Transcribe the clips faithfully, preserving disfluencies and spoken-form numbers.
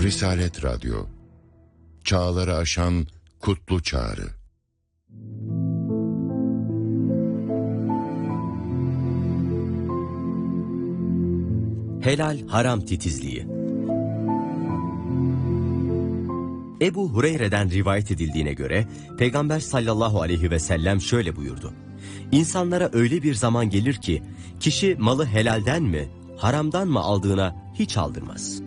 Risalet Radyo, çağları aşan kutlu çağrı. Helal haram titizliği. Ebu Hureyre'den rivayet edildiğine göre Peygamber sallallahu aleyhi ve sellem şöyle buyurdu: İnsanlara öyle bir zaman gelir ki kişi malı helalden mi, haramdan mı aldığına hiç aldırmaz.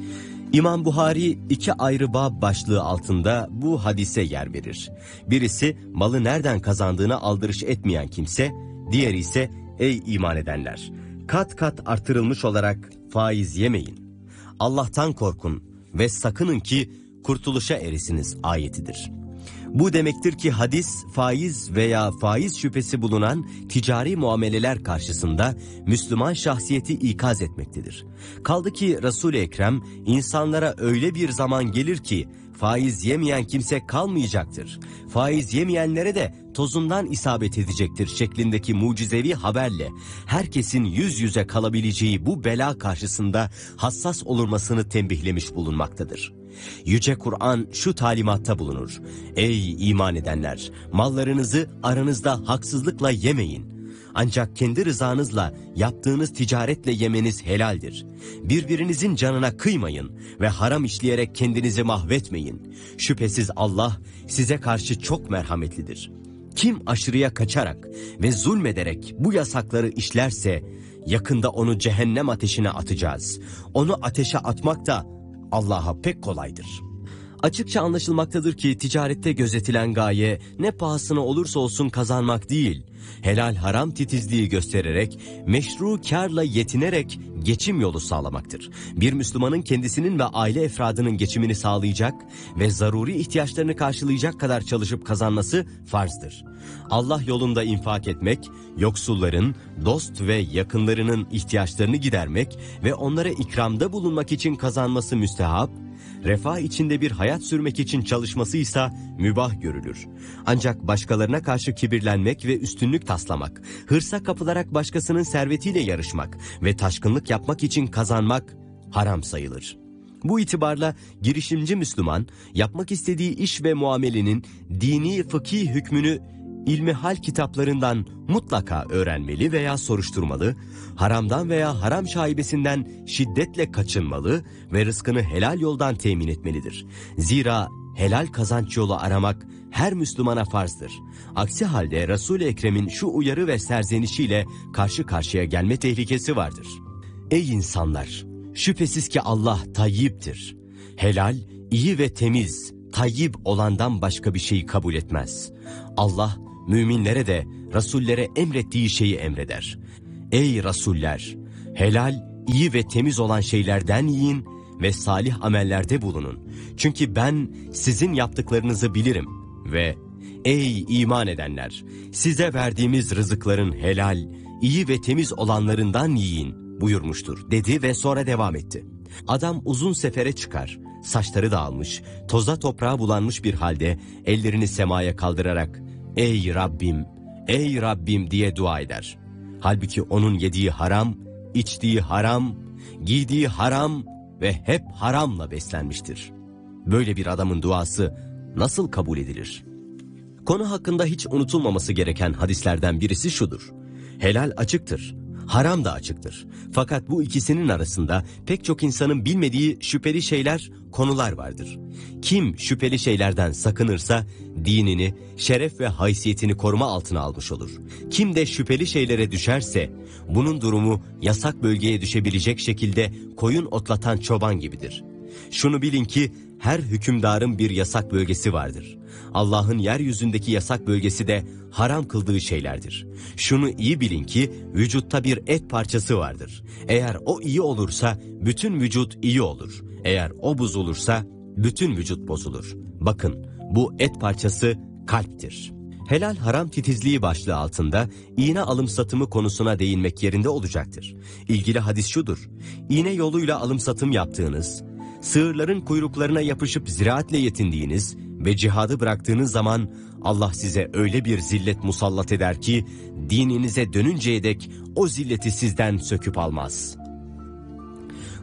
İmam Buhari iki ayrı bab başlığı altında bu hadise yer verir. Birisi malı nereden kazandığına aldırış etmeyen kimse, diğeri ise ey iman edenler, kat kat artırılmış olarak faiz yemeyin. Allah'tan korkun ve sakının ki kurtuluşa eresiniz ayetidir. Bu demektir ki hadis, faiz veya faiz şüphesi bulunan ticari muameleler karşısında Müslüman şahsiyeti ikaz etmektedir. Kaldı ki Resul-i Ekrem insanlara öyle bir zaman gelir ki faiz yemeyen kimse kalmayacaktır. Faiz yemeyenlere de tozundan isabet edecektir şeklindeki mucizevi haberle herkesin yüz yüze kalabileceği bu bela karşısında hassas olunmasını tembihlemiş bulunmaktadır. Yüce Kur'an şu talimatta bulunur: Ey iman edenler! Mallarınızı aranızda haksızlıkla yemeyin. Ancak kendi rızanızla yaptığınız ticaretle yemeniz helaldir. Birbirinizin canına kıymayın ve haram işleyerek kendinizi mahvetmeyin. Şüphesiz Allah size karşı çok merhametlidir. Kim aşırıya kaçarak ve zulmederek bu yasakları işlerse yakında onu cehennem ateşine atacağız. Onu ateşe atmak da Allah'a pek kolaydır. Açıkça anlaşılmaktadır ki ticarette gözetilen gaye ne pahasına olursa olsun kazanmak değil, helal haram titizliği göstererek, meşru kârla yetinerek geçim yolu sağlamaktır. Bir Müslümanın kendisinin ve aile efradının geçimini sağlayacak ve zaruri ihtiyaçlarını karşılayacak kadar çalışıp kazanması farzdır. Allah yolunda infak etmek, yoksulların, dost ve yakınlarının ihtiyaçlarını gidermek ve onlara ikramda bulunmak için kazanması müstehap, refah içinde bir hayat sürmek için çalışması ise mübah görülür. Ancak başkalarına karşı kibirlenmek ve üstünlük taslamak, hırsa kapılarak başkasının servetiyle yarışmak ve taşkınlık yapmak için kazanmak haram sayılır. Bu itibarla girişimci Müslüman, yapmak istediği iş ve muamelenin dini fıkhi hükmünü İlmihal kitaplarından mutlaka öğrenmeli veya soruşturmalı, haramdan veya haram şaibesinden şiddetle kaçınmalı ve rızkını helal yoldan temin etmelidir. Zira helal kazanç yolu aramak her Müslümana farzdır. Aksi halde Resul-i Ekrem'in şu uyarı ve serzenişiyle karşı karşıya gelme tehlikesi vardır. Ey insanlar! Şüphesiz ki Allah tayyiptir. Helal, iyi ve temiz, tayyip olandan başka bir şeyi kabul etmez. Allah, müminlere de rasullere emrettiği şeyi emreder. Ey rasuller! Helal, iyi ve temiz olan şeylerden yiyin ve salih amellerde bulunun. Çünkü ben sizin yaptıklarınızı bilirim ve ey iman edenler! Size verdiğimiz rızıkların helal, iyi ve temiz olanlarından yiyin buyurmuştur dedi ve sonra devam etti. Adam uzun sefere çıkar, saçları dağılmış, toza toprağa bulanmış bir halde ellerini semaya kaldırarak ''Ey Rabbim, ey Rabbim'' diye dua eder. Halbuki onun yediği haram, içtiği haram, giydiği haram ve hep haramla beslenmiştir. Böyle bir adamın duası nasıl kabul edilir? Konu hakkında hiç unutulmaması gereken hadislerden birisi şudur: helal açıktır, haram da açıktır. Fakat bu ikisinin arasında pek çok insanın bilmediği şüpheli şeyler, konular vardır. Kim şüpheli şeylerden sakınırsa dinini, şeref ve haysiyetini koruma altına almış olur. Kim de şüpheli şeylere düşerse bunun durumu yasak bölgeye düşebilecek şekilde koyun otlatan çoban gibidir. Şunu bilin ki her hükümdarın bir yasak bölgesi vardır. Allah'ın yeryüzündeki yasak bölgesi de haram kıldığı şeylerdir. Şunu iyi bilin ki vücutta bir et parçası vardır. Eğer o iyi olursa bütün vücut iyi olur. Eğer o bozulursa bütün vücut bozulur. Bakın, bu et parçası kalptir. Helal haram titizliği başlığı altında iğne alım satımı konusuna değinmek yerinde olacaktır. İlgili hadis şudur: İğne yoluyla alım satım yaptığınız, sığırların kuyruklarına yapışıp ziraatle yetindiğiniz ve cihadı bıraktığınız zaman Allah size öyle bir zillet musallat eder ki dininize dönünceye dek o zilleti sizden söküp almaz.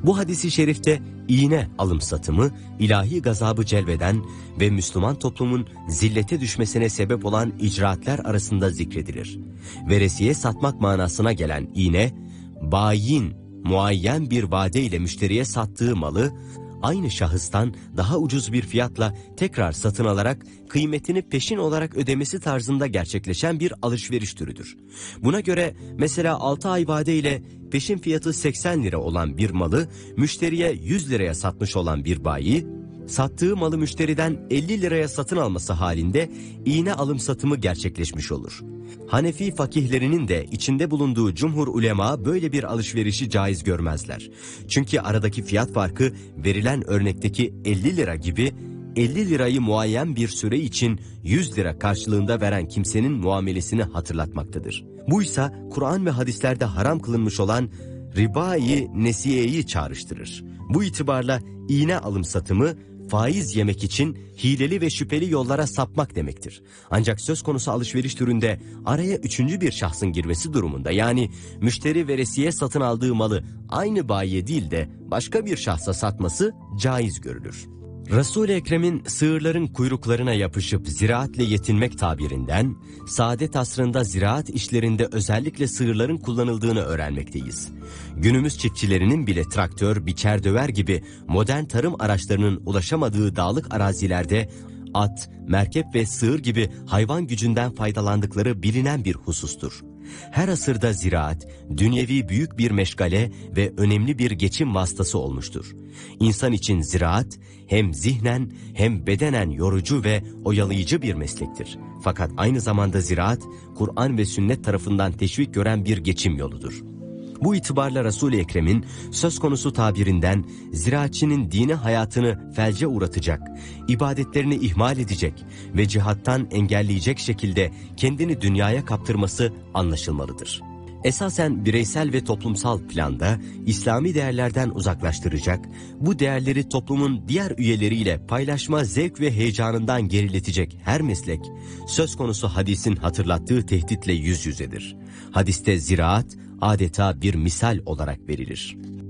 Bu hadisi şerifte iğne alım satımı, ilahi gazabı celbeden ve Müslüman toplumun zillete düşmesine sebep olan icraatler arasında zikredilir. Veresiye satmak manasına gelen iğne, bayin, muayyen bir vade ile müşteriye sattığı malı, aynı şahıstan daha ucuz bir fiyatla tekrar satın alarak kıymetini peşin olarak ödemesi tarzında gerçekleşen bir alışveriş türüdür. Buna göre mesela altı ay vade ile peşin fiyatı seksen lira olan bir malı müşteriye yüz liraya satmış olan bir bayi, sattığı malı müşteriden elli liraya satın alması halinde iğne alım satımı gerçekleşmiş olur. Hanefi fakihlerinin de içinde bulunduğu cumhur ulema böyle bir alışverişi caiz görmezler. Çünkü aradaki fiyat farkı verilen örnekteki elli lira gibi elli lirayı muayyen bir süre için yüz lira karşılığında veren kimsenin muamelesini hatırlatmaktadır. Bu ise Kur'an ve hadislerde haram kılınmış olan riba-i nesiyeyi çağrıştırır. Bu itibarla iğne alım satımı, faiz yemek için hileli ve şüpheli yollara sapmak demektir. Ancak söz konusu alışveriş türünde araya üçüncü bir şahsın girmesi durumunda, yani müşteri veresiye satın aldığı malı aynı bayiye değil de başka bir şahsa satması caiz görülür. Resul-i Ekrem'in sığırların kuyruklarına yapışıp ziraatle yetinmek tabirinden, saadet asrında ziraat işlerinde özellikle sığırların kullanıldığını öğrenmekteyiz. Günümüz çiftçilerinin bile traktör, biçer döver gibi modern tarım araçlarının ulaşamadığı dağlık arazilerde at, merkep ve sığır gibi hayvan gücünden faydalandıkları bilinen bir husustur. Her asırda ziraat, dünyevi büyük bir meşgale ve önemli bir geçim vasıtası olmuştur. İnsan için ziraat, hem zihnen hem bedenen yorucu ve oyalayıcı bir meslektir. Fakat aynı zamanda ziraat, Kur'an ve sünnet tarafından teşvik gören bir geçim yoludur. Bu itibarla Resul-i Ekrem'in söz konusu tabirinden ziraatçının dini hayatını felce uğratacak, ibadetlerini ihmal edecek ve cihattan engelleyecek şekilde kendini dünyaya kaptırması anlaşılmalıdır. Esasen bireysel ve toplumsal planda İslami değerlerden uzaklaştıracak, bu değerleri toplumun diğer üyeleriyle paylaşma zevk ve heyecanından geriletecek her meslek, söz konusu hadisin hatırlattığı tehditle yüz yüzedir. Hadiste ziraat adeta bir misal olarak verilir.